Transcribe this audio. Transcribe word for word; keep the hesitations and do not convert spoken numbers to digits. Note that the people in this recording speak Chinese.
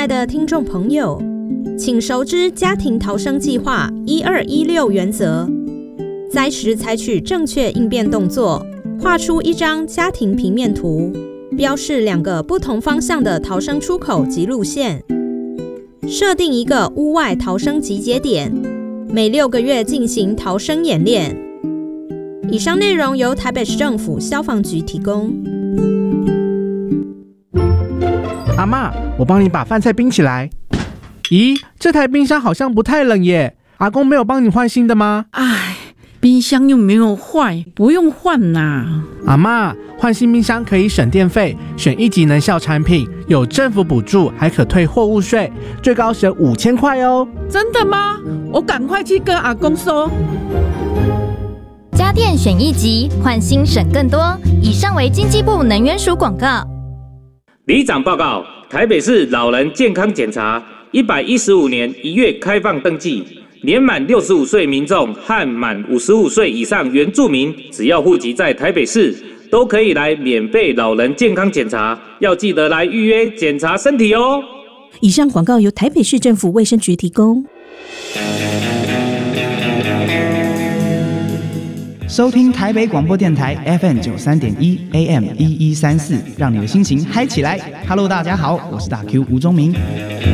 爱的听众朋友，请熟知家庭逃生计划一二一六原则，灾时采取正确应变动作，画出一张家庭平面图，标示两个不同方向的逃生出口及路线，设定一个屋外逃生集结点，每六个月进行逃生演练。以上内容由台北市政府消防局提供。 阿嬷，我帮你把饭菜冰起来。咦，这台冰箱好像不太冷耶，阿公没有帮你换新的吗？ 唉，冰箱又没有坏，不用换啦。 阿嬷，换新冰箱可以省电费，选一级能效产品，有政府补助，还可退货物税，最高省五千块哦。 真的吗？我赶快去跟阿公说。 家电选一级，换新省更多。以上为经济部能源署广告。 里长报告：台北市老人健康检查，一百一十五年一月开放登记，年满六十五岁民众和满五十五岁以上原住民，只要户籍在台北市，都可以来免费老人健康检查，要记得来预约检查身体哦。 以上广告由台北市政府卫生局提供。 收听台北广播电台 F M 九三点一 A M 一一三四，让你的心情嗨起来。Hello， 大家好，我是大 Q 吴宗明。